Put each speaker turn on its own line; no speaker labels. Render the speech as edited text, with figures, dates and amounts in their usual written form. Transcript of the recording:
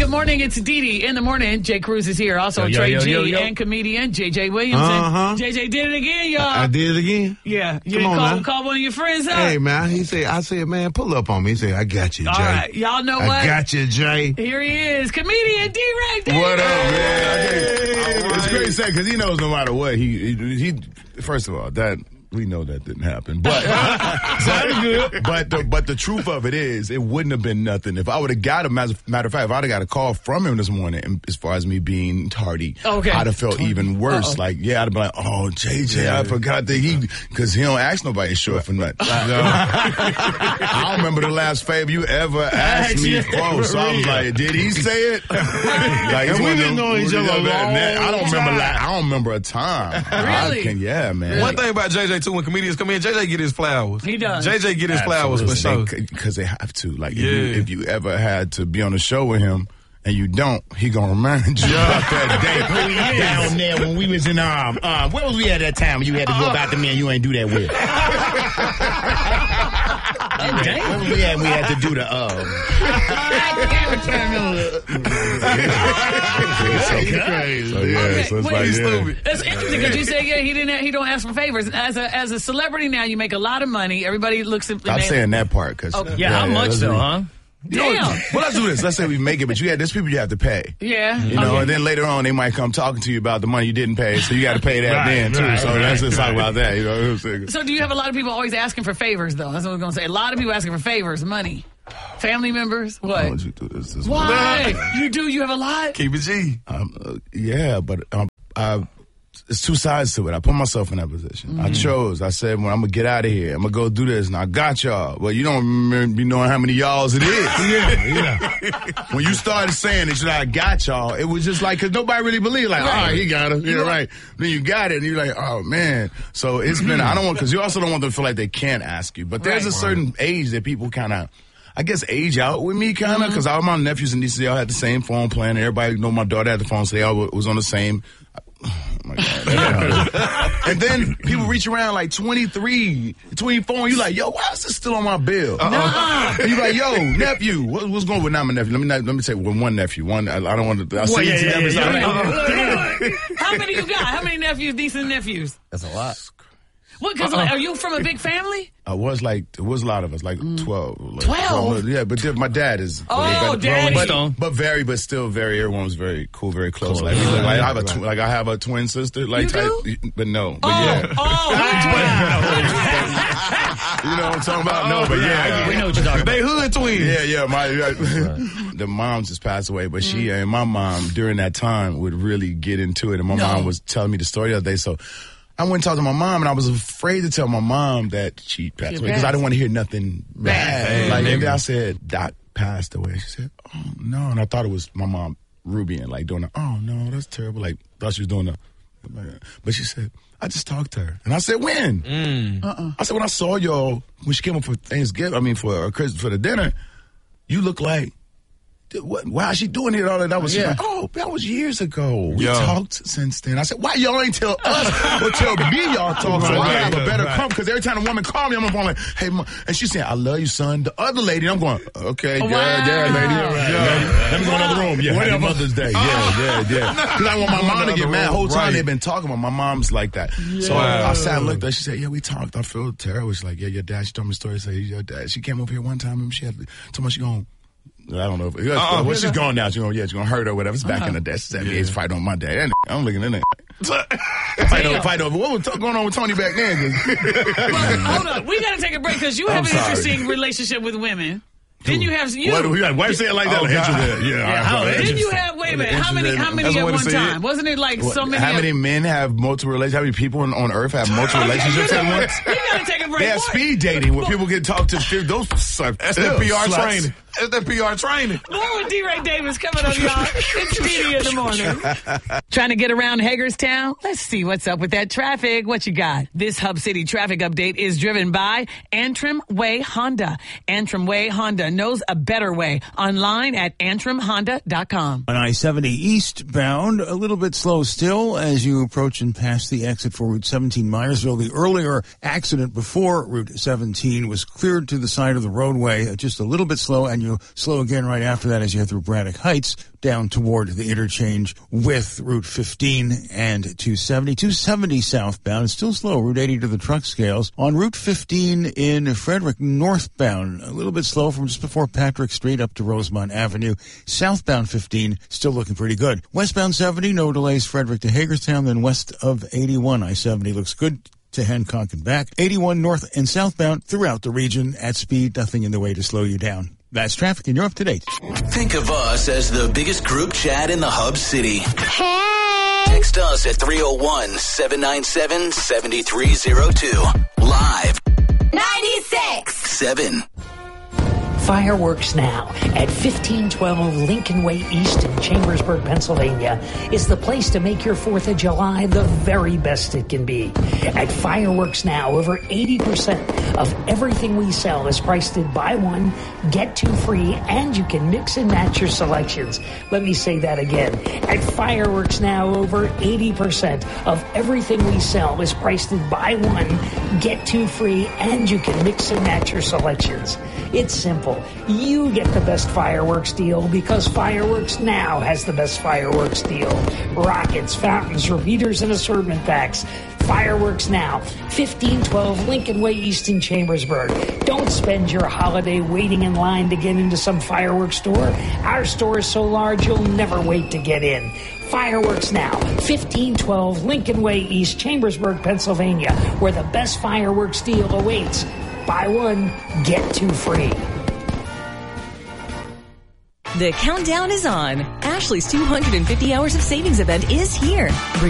Good morning. It's Dee Dee in the morning. Jay Cruz is here. Also, Trey G and comedian JJ Williamson. JJ did it again, y'all.
I did it again?
Yeah. You didn't call one of your friends up?
Hey, man. I said, man, pull up on me. He said, I got you, Jay.
All right. Y'all know what?
I got you, Jay.
Here he is. Comedian D-Ray Davis.
What up, man? It's great to say, because he knows no matter what, he first of all, that... We know that didn't happen, but the truth of it is, it wouldn't have been nothing if I would have got him. As a matter of fact, if I'd have got a call from him this morning, and as far as me being tardy, I'd have felt even worse. Uh-oh. Like, I'd have been like, oh, JJ, I forgot that because he don't ask nobody short for nothing. I don't remember the last favor you ever asked me for, so I was like, did he say it? Like,
and we've been knowing each other a long time.
I don't remember a time.
Really?
Yeah, man.
Really? One thing about JJ too, when comedians come in, JJ get his flowers.
He does.
JJ get his flowers for sure.
Because they have to. Like, if you ever had to be on a show with him and you don't, he gonna remind you about that day
down there when we was in where was we at that time when you had to go about the man you ain't do that with? Where was we at? We had to do the
That's interesting because you say he don't ask for favors. As a celebrity now, you make a lot of money. Everybody looks at.
I'm saying that part because
how much though, huh? Damn.
Well, let's do this. Let's say we make it, but there's people you have to pay.
Yeah.
You know, and then later on they might come talking to you about the money you didn't pay, so you got to pay that then too. So let's just talk about that. You know.
So do you have a lot of people always asking for favors though? That's what I was gonna say. A lot of people asking for favors, money. Family members? What?
Why would you do this?
Why? You do? You have a lot?
Keep it G.
Yeah, but it's two sides to it. I put myself in that position. Mm-hmm. I said, well, I'm going to get out of here. I'm going to go do this, and I got y'all. Well, you don't be knowing how many y'alls it is. Yeah. When you started saying it, I got y'all, it was just like, because nobody really believed, like, all right, he got it. Yeah, right. Then you got it, and you're like, oh, man. So it's been, because you also don't want them to feel like they can't ask you. But there's a certain age that people kind of, I guess, age out with me, kind of, because all my nephews and nieces, they all had the same phone plan. Everybody know my daughter had the phone, so they all was on the same. Oh my God. And then people reach around like 23, 24, and you like, yo, why is this still on my bill? And you like, yo, nephew, what's going on with my nephew? Let me say one nephew. I don't want to.
How many you got? How many nephews, decent nephews?
That's a lot.
What? Because are you from a big family?
It was a lot of us, like 12.
12?
Yeah, but my dad is.
Daddy.
But still very. Everyone was very cool, very close. Like I have a twin sister. Like, but no. But yeah. You know what I'm talking about? No, but yeah.
We know what you're talking about.
They hood twins.
Yeah. The mom just passed away, but she and my mom during that time would really get into it, and my mom was telling me the story the other day, so. I went and talked to my mom, and I was afraid to tell my mom that she passed away because I didn't want to hear nothing bad. And then I said, Doc passed away. She said, oh, no. And I thought it was my mom, Ruby, and like doing the, oh, no, that's terrible. Like, thought she was doing the, but she said, I just talked to her. And I said, when? I said, when I saw y'all, when she came up for Thanksgiving, for Christmas, for the dinner, you look like, why is she doing it all that? Like, oh, that was years ago. We talked since then. I said, why y'all ain't tell us or tell me y'all talk so I have a better come? Because every time a woman call me, I'm going like, hey, Mom. And she's saying, I love you, son. The other lady, I'm going, okay, lady. Let me go in another room. Yeah, happy Mother's Day. Yeah. Because I want my mom to get mad. The whole time they've been talking about my mom's like that. So I sat and looked at her. She said, yeah, we talked. I feel terrible. She's like, yeah, your dad. She told me a story. Say, your dad. She came over here one time and she told me she going, I don't know. She's gone now. She's gonna hurt her or whatever. It's back in the day. She's fight on my dad. I'm looking at it. Fight over. What was going on with Tony back then?
Hold on. We got to take a break because you have an interesting relationship with women. Then you have
why you say it like that?
Then you have wait a minute. How many at one time? Wasn't it like so many?
How many men have multiple relationships? How many people on Earth have multiple relationships at once?
We gotta take a break.
They have speed dating where people can talk to those.
That's their PR training. It's their PR training.
More with D-Ray Davis coming up, y'all. It's D-Ray in the morning. Trying to get around Hagerstown? Let's see what's up with that traffic. What you got? This Hub City traffic update is driven by Antrim Way Honda. Antrim Way Honda knows a better way. Online at antrimhonda.com.
On I-70 eastbound, a little bit slow still as you approach and pass the exit for Route 17 Myersville. The earlier accident before Route 17 was cleared to the side of the roadway, just a little bit slow, and Avenue. Slow again right after that as you head through Braddock Heights down toward the interchange with Route 15 and 270. 270 southbound is still slow. Route 80 to the truck scales. On Route 15 in Frederick, northbound, a little bit slow from just before Patrick Street up to Rosemont Avenue. Southbound 15 still looking pretty good. Westbound 70, no delays, Frederick to Hagerstown. Then west of 81, I-70 looks good to Hancock and back. 81 north and southbound throughout the region at speed, nothing in the way to slow you down. That's traffic, and you're up to date.
Think of us as the biggest group chat in the Hub City. Hey! Text us at 301-797-7302. Live.
96.7.
Fireworks Now at 1512 Lincoln Way East in Chambersburg, Pennsylvania is the place to make your 4th of July the very best it can be. At Fireworks Now, over 80% of everything we sell is priced at buy one, get two free, and you can mix and match your selections. Let me say that again. At Fireworks Now, over 80% of everything we sell is priced at buy one, get two free, and you can mix and match your selections. It's simple. You get the best fireworks deal because Fireworks Now has the best fireworks deal. Rockets, fountains, repeaters, and assortment packs. Fireworks Now, 1512 Lincoln Way East in Chambersburg. Don't spend your holiday waiting in line to get into some fireworks store. Our store is so large you'll never wait to get in. Fireworks Now, 1512 Lincoln Way East, Chambersburg, Pennsylvania, where the best fireworks deal awaits. Buy one, get two free.
The countdown is on. Ashley's 250 hours of savings event is here.